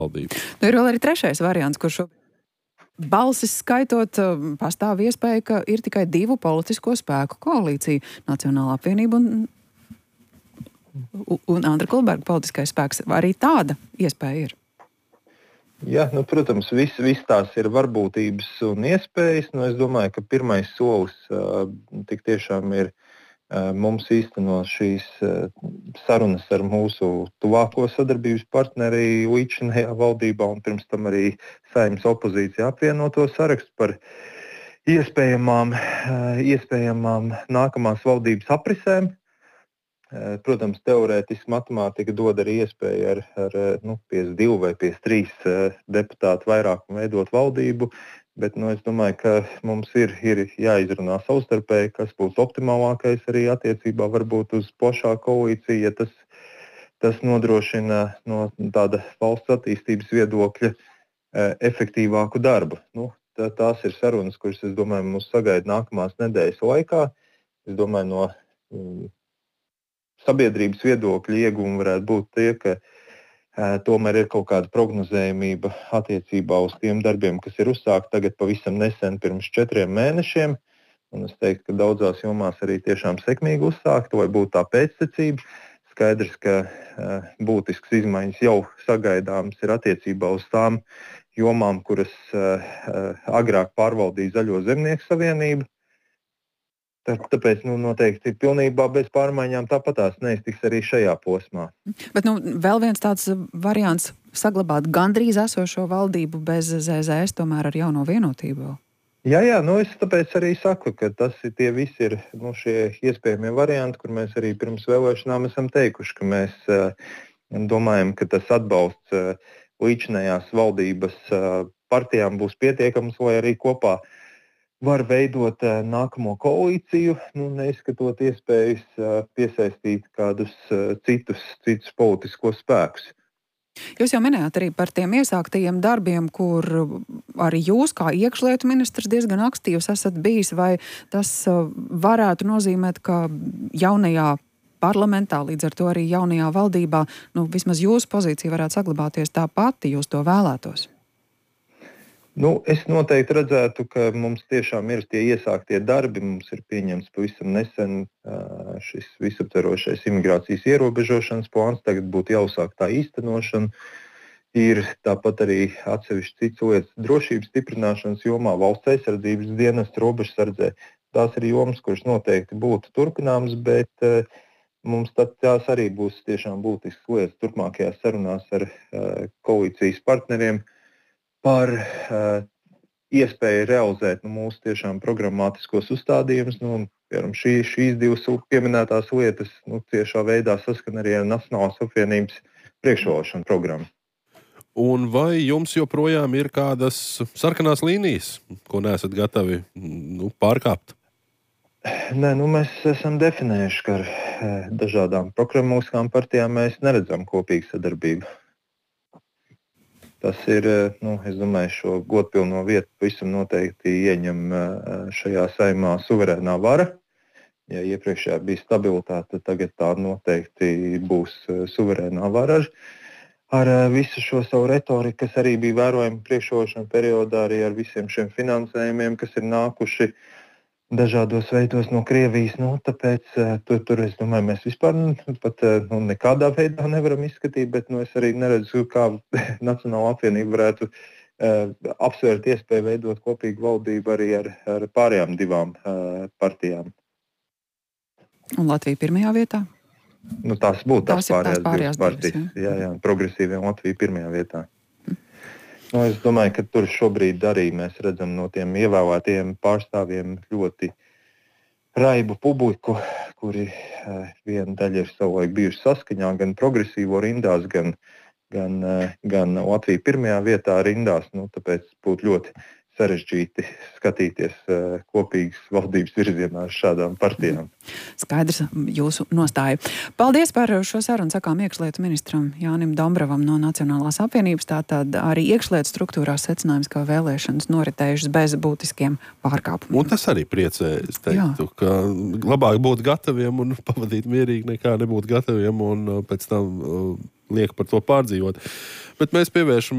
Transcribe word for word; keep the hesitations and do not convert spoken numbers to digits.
valdību. Nu, ir vēl arī trešais variants, kurš šobrīd balsis skaitot, pastāv iespēja, ka ir tikai divu politisko spēku koalīcija - Nacionālā apvienība un, un Andra Kulberga politiskais spēks. Arī tāda iespēja ir. Jā, nu, protams, viss vis tās ir varbūtības un iespējas. Nu, es domāju, ka pirmais solis uh, tik tiešām ir uh, mums īstenot šīs uh, sarunas ar mūsu tuvāko sadarbības partneri līdzinājā valdībā un pirms tam arī Saeimas opozīcija apvienoto sarakstu par iespējamām, uh, iespējamām nākamās valdības aprisēm. Protams, teorētiski matemātika dod arī iespēju ar, ar nu, piecdesmit divu vai piecdesmit trīs deputātu vairākumu veidot valdību, bet nu, es domāju, ka mums ir, ir jāizrunā savstarpēji, kas būs optimālākais arī attiecībā varbūt uz plašāku koalīciju, ja tas, tas nodrošina no tāda valsts attīstības viedokļa efektīvāku darbu. Nu, tā, tās ir sarunas, kuras, es domāju, mums sagaida nākamās nedēļas laikā. Es domāju, no sabiedrības viedokļa iegūmi varētu būt tie, ka e, tomēr ir kaut kāda prognozējumība attiecībā uz tiem darbiem, kas ir uzsākti tagad pavisam nesen pirms četriem mēnešiem. Un es teiktu, ka daudzās jomās arī tiešām sekmīgi uzsākta, vai būtu tā pēctecība. Skaidrs, ka e, būtisks izmaiņas jau sagaidāmas ir attiecībā uz tām jomām, kuras e, agrāk pārvaldīja Zaļo zemnieku savienību. Tāpēc nu, noteikti pilnībā bez pārmaiņām tāpatās neiztiks arī šajā posmā. Bet nu, vēl viens tāds variants saglabāt gandrīz esošo valdību bez Z Z S, tomēr ar jauno vienotību. Jā, jā, nu es tāpēc arī saku, ka tas ir, tie visi ir nu, šie iespējamie varianti, kur mēs arī pirms vēlēšanām esam teikuši, ka mēs uh, domājam, ka tas atbalsts uh, līdzinājās valdības uh, partijām būs pietiekams, lai arī kopā var veidot uh, nākamo koalīciju, nu, neizskatot iespējas uh, piesaistīt kādus uh, citus, citus politiskos spēkus. Jūs jau minējāt arī par tiem iesāktajiem darbiem, kur arī jūs kā iekšlietu ministrs diezgan aktīvs esat bijis, vai tas uh, varētu nozīmēt, ka jaunajā parlamentā, līdz ar to arī jaunajā valdībā, nu, vismaz jūsu pozīcija varētu saglabāties tā pati, jūs to vēlētos? Nu, es noteikti redzētu, ka mums tiešām ir tie iesāktie darbi. Mums ir pieņemts pavisam nesen uh, šis visaptverošais imigrācijas ierobežošanas plāns. Tagad būtu jāuzsāk tā īstenošana. Ir tāpat arī atsevišķi citas lietas drošības stiprināšanas jomā, valsts aizsardzības dienas, robežsardzē. Tās ir jomas, kuras noteikti būtu turpināmas, bet uh, mums tad tās arī būs tiešām būtiskas lietas turpmākajās sarunās ar uh, koalīcijas partneriem par uh, iespēju realizēt nu, mūsu tiešām programmatiskos uzstādījumus. Nu, piemēram, šī, šīs divas pieminētās lietas nu, tiešā veidā saskan arī ar Nacionālās apvienības priekšvēlēšanu programmu. Un vai jums joprojām ir kādas sarkanās līnijas, ko neesat gatavi nu, pārkāpt? Nē, nu, mēs esam definējuši, ka ar dažādām programmiskām partijām mēs neredzam kopīgu sadarbību. Tas ir, nu, es domāju, šo godpilno vietu pavisam noteikti ieņem šajā Saeimā suverēnā vara. Ja iepriekšējā bija stabilitāte, tad tagad tā noteikti būs suverēnā vara. Ar visu šo savu retoriku, kas arī bija vērojama priekšvēlēšanu periodā, arī ar visiem šiem finansējumiem, kas ir nākuši dažādos veidos no Krievijas. Nu, tāpēc tur, tur, es domāju, mēs vispār pat nu, nekādā veidā nevaram izskatīt, bet nu, es arī neredzu, kā Nacionāla apvienība varētu uh, apsvērt iespēju veidot kopīgu valdību arī ar, ar pārējām divām uh, partijām. Un Latvija pirmajā vietā? Nu, tās būtu tās, tās pārējās, tās pārējās divas partijas. Jā, jā, jā progresīvie un Latvija pirmajā vietā. Nu, es domāju, ka tur šobrīd arī mēs redzam no tiem ievēlētajiem pārstāvjiem ļoti raibu publiku, kuri uh, viena daļa ir savulaik bijuši saskaņā gan progresīvo rindās, gan, gan, uh, gan Latvija pirmajā vietā rindās. Nu, tāpēc būtu ļoti sarežģīti skatīties uh, kopīgas valdības virzienā ar šādām partijām. Skaidrs jūsu nostāja. Paldies par šo sarunu, sakām iekšlietu ministram Jānim Dombravam no Nacionālās apvienības. Tātad arī iekšlietu struktūrās secinājums, ka vēlēšanas noritējušas bez būtiskiem pārkāpumiem. Un tas arī priecē, es teiktu, Jā. ka labāk būt gataviem un pavadīt mierīgi nekā nebūt gataviem un pēc tam liek par to pārdzīvot. Bet mēs pievēršam